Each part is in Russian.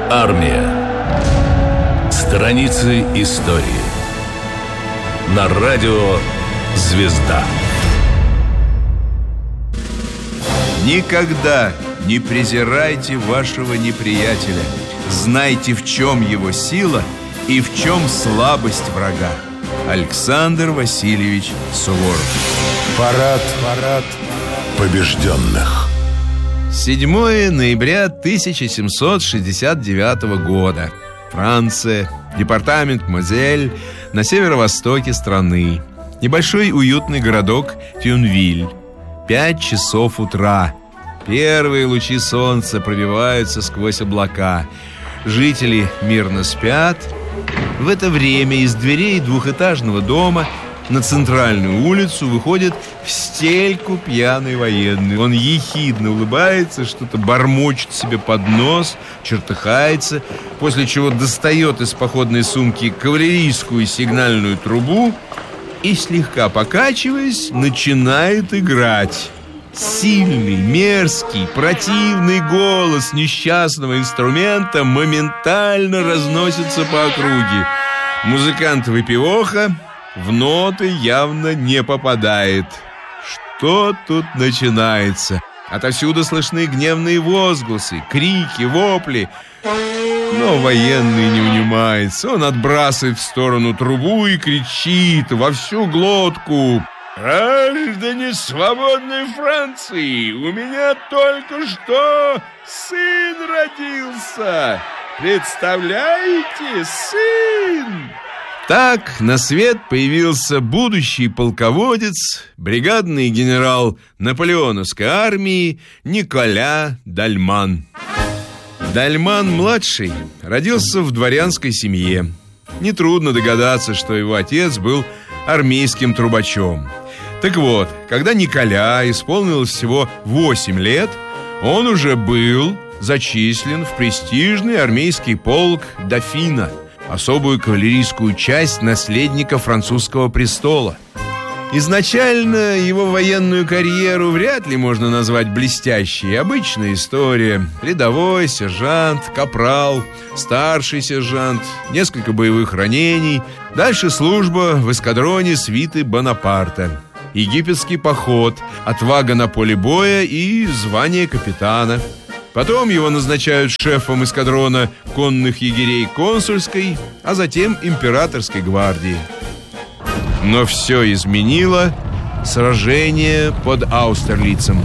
Армия. Страницы истории. На радио «Звезда». Никогда не презирайте вашего неприятеля. Знайте, в чем его сила и в чем слабость врага. Александр Васильевич Суворов. Парад побежденных. 7 ноября 1769 года. Франция, департамент Мозель, на северо-востоке страны. Небольшой уютный городок Тюнвиль. 5 часов утра. Первые лучи солнца пробиваются сквозь облака. Жители мирно спят. В это время из дверей двухэтажного дома на центральную улицу выходит в стельку пьяный военный. Он ехидно улыбается, что-то бормочет себе под нос, чертыхается, после чего достает из походной сумки кавалерийскую сигнальную трубу и, слегка покачиваясь, начинает играть. Сильный, мерзкий, противный голос несчастного инструмента моментально разносится по округе. Музыкант-выпивоха в ноты явно не попадает. Что тут начинается? Отовсюду слышны гневные возгласы, крики, вопли. Но военный не унимается. Он отбрасывает в сторону трубу и кричит во всю глотку: «Граждане свободной Франции, у меня только что сын родился! Представляете, сын!» Так на свет появился будущий полководец, бригадный генерал наполеоновской армии Николя Дальман. Дальман-младший родился в дворянской семье. Нетрудно догадаться, что его отец был армейским трубачом. Так вот, когда Николя исполнилось всего 8 лет, он уже был зачислен в престижный армейский полк Дофина, особую кавалерийскую часть наследника французского престола. Изначально его военную карьеру вряд ли можно назвать блестящей. Обычная история: рядовой, сержант, капрал, старший сержант, несколько боевых ранений. Дальше служба в эскадроне свиты Бонапарта, египетский поход, отвага на поле боя и звание капитана. Потом его назначают шефом эскадрона конных егерей консульской, а затем императорской гвардии. Но все изменило сражение под Аустерлицем.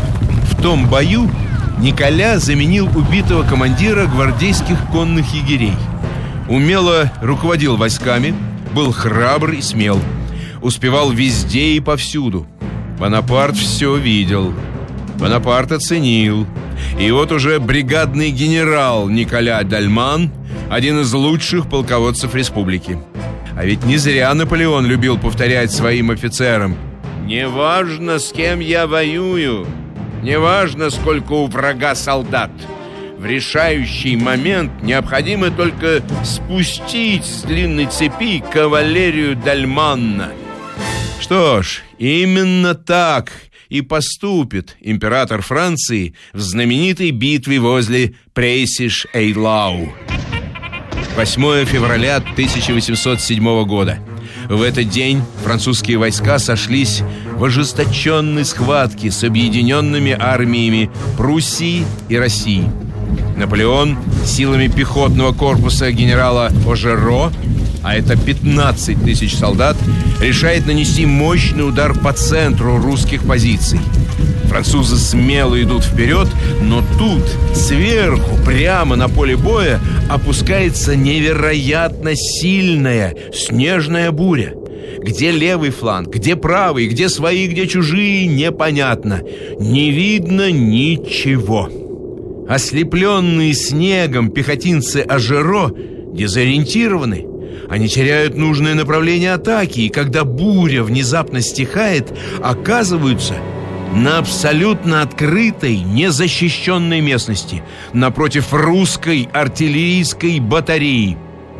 В том бою Николя заменил убитого командира гвардейских конных егерей. Умело руководил войсками, был храбр и смел, успевал везде и повсюду. Бонапарт все видел, Бонапарт оценил. И вот уже бригадный генерал Николя Дальман – один из лучших полководцев республики. А ведь не зря Наполеон любил повторять своим офицерам: «Неважно, с кем я воюю, неважно, сколько у врага солдат. В решающий момент необходимо только спустить с длинной цепи кавалерию Дальмана». Что ж, именно так и поступит император Франции в знаменитой битве возле Прейсиш-Эйлау. 8 февраля 1807 года. В этот день французские войска сошлись в ожесточенной схватке с объединенными армиями Пруссии и России. Наполеон силами пехотного корпуса генерала Ожеро, а это 15 тысяч солдат, решает нанести мощный удар по центру русских позиций. Французы смело идут вперед, но тут сверху, прямо на поле боя, опускается невероятно сильная снежная буря. Где левый фланг, где правый, где свои, где чужие, непонятно. Не видно ничего. Ослепленные снегом пехотинцы Ожеро дезориентированы. Они теряют нужное направление атаки, и когда буря внезапно стихает, оказываются на абсолютно открытой, незащищенной местности, напротив русской артиллерийской батареи.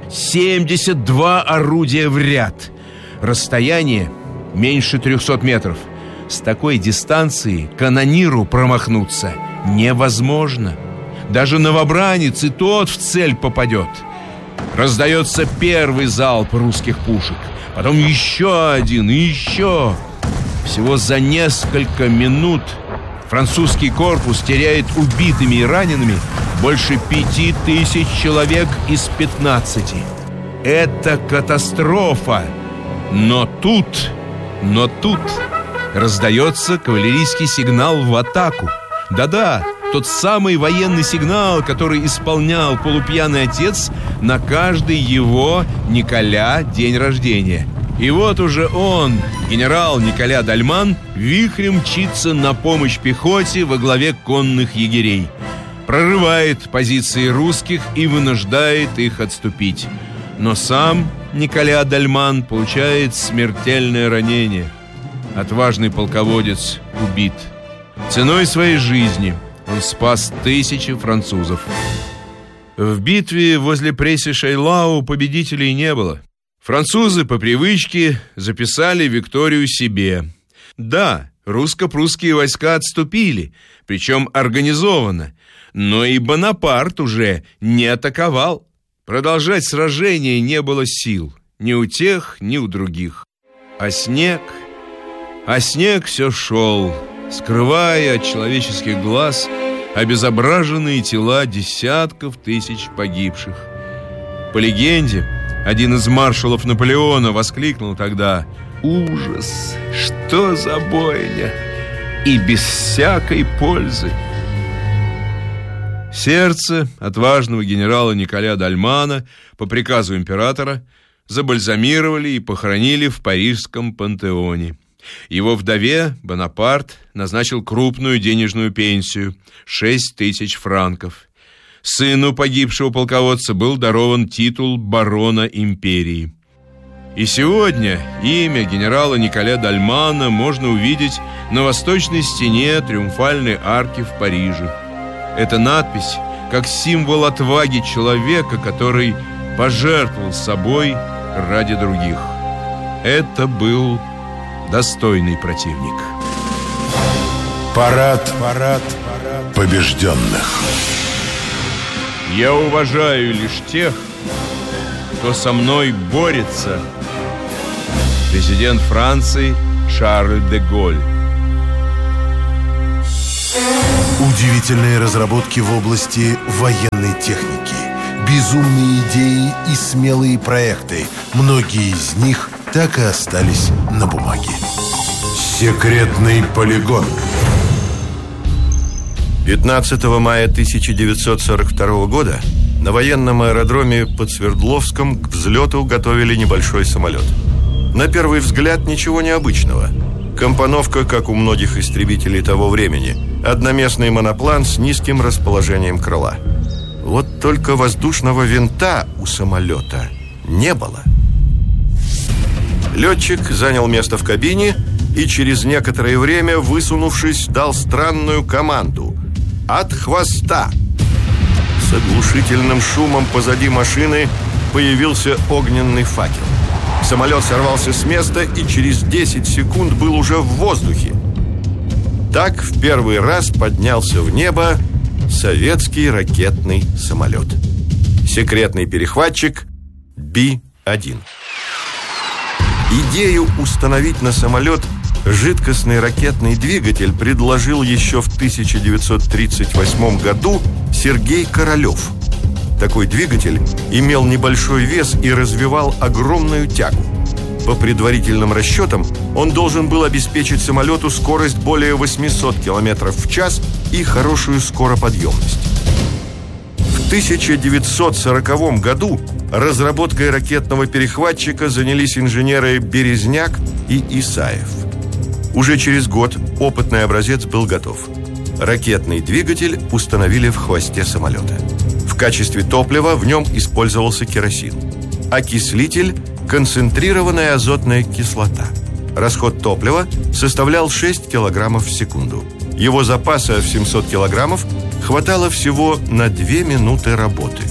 72 орудия в ряд. Расстояние меньше 300 метров. С такой дистанции канониру промахнуться невозможно. Даже новобранец и тот в цель попадет. Раздается первый залп русских пушек, потом еще один и еще. Всего за несколько минут французский корпус теряет убитыми и ранеными больше 5000 человек из 15. Это катастрофа. Но тут раздается кавалерийский сигнал в атаку. Да-да, тот самый военный сигнал, который исполнял полупьяный отец на каждый его Николя день рождения. И вот уже он, генерал Николя Дальман, вихрем мчится на помощь пехоте во главе конных егерей. Прорывает позиции русских и вынуждает их отступить. Но сам Николя Дальман получает смертельное ранение. Отважный полководец убит. Ценой своей жизни он спас 1000 французов. В битве возле Пресси-Шейлау победителей не было. Французы по привычке записали викторию себе. Да, русско-прусские войска отступили, причем организованно, но и Бонапарт уже не атаковал. Продолжать сражение не было сил ни у тех, ни у других. А снег все шел, скрывая от человеческих глаз обезображенные тела десятков тысяч погибших. По легенде, один из маршалов Наполеона воскликнул тогда: «Ужас! Что за бойня! И без всякой пользы!» Сердце отважного генерала Николя Дальмана по приказу императора забальзамировали и похоронили в парижском пантеоне. Его вдове Бонапарт назначил крупную денежную пенсию – 6000 франков. Сыну погибшего полководца был дарован титул барона империи. И сегодня имя генерала Николя Дальмана можно увидеть на восточной стене Триумфальной арки в Париже. Эта надпись как символ отваги человека, который пожертвовал собой ради других. Это был достойный противник. Парад побежденных. Я уважаю лишь тех, кто со мной борется. Президент Франции Шарль де Голль. Удивительные разработки в области военной техники, безумные идеи и смелые проекты. Многие из них так и остались на бумаге. Секретный полигон. 15 мая 1942 года на военном аэродроме под Свердловском к взлету готовили небольшой самолет. На первый взгляд ничего необычного. Компоновка, как у многих истребителей того времени. Одноместный моноплан с низким расположением крыла. Вот только воздушного винта у самолета не было. Летчик занял место в кабине и через некоторое время, высунувшись, дал странную команду: «От хвоста!». С оглушительным шумом позади машины появился огненный факел. Самолет сорвался с места и через 10 секунд был уже в воздухе. Так в первый раз поднялся в небо советский ракетный самолет. Секретный перехватчик Би-1. Идею установить на самолет жидкостный ракетный двигатель предложил еще в 1938 году Сергей Королев. Такой двигатель имел небольшой вес и развивал огромную тягу. По предварительным расчетам, он должен был обеспечить самолету скорость более 800 км в час и хорошую скороподъемность. В 1940 году разработкой ракетного перехватчика занялись инженеры Березняк и Исаев. Уже через год опытный образец был готов. Ракетный двигатель установили в хвосте самолета. В качестве топлива в нем использовался керосин. Окислитель – концентрированная азотная кислота. Расход топлива составлял 6 килограммов в секунду. Его запаса в 700 килограммов хватало всего на 2 минуты работы.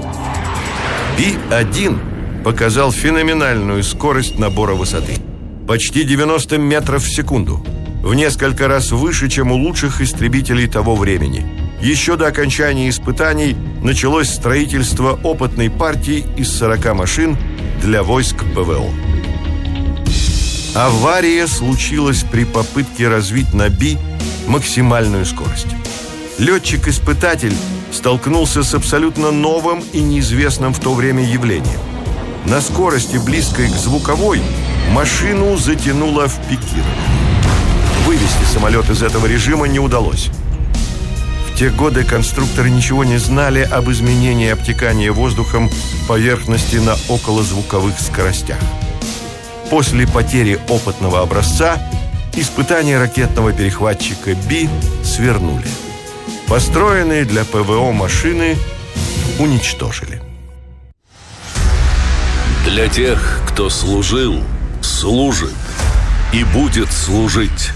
Би-1 показал феноменальную скорость набора высоты. Почти 90 метров в секунду. В несколько раз выше, чем у лучших истребителей того времени. еще до окончания испытаний началось строительство опытной партии из 40 машин для войск ПВО. Авария случилась при попытке развить на Би максимальную скорость. Летчик-испытатель столкнулся с абсолютно новым и неизвестным в то время явлением. На скорости, близкой к звуковой, машину затянуло в пикирование. Вывести самолет из этого режима не удалось. В те годы конструкторы ничего не знали об изменении обтекания воздухом поверхности на околозвуковых скоростях. После потери опытного образца испытания ракетного перехватчика Би свернули. Построенные для ПВО машины уничтожили. Для тех, кто служил, служит и будет служить.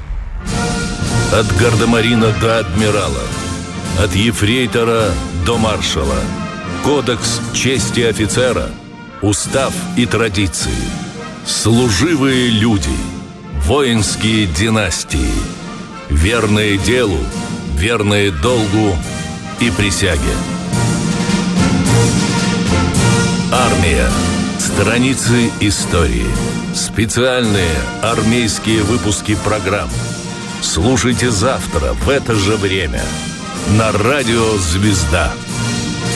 От гардемарина до адмирала, от ефрейтора до маршала. Кодекс чести офицера, устав и традиции. Служивые люди, воинские династии, верные делу, верные долгу и присяге. Армия. Страницы истории. Специальные армейские выпуски программ. Слушайте завтра в это же время на радио «Звезда».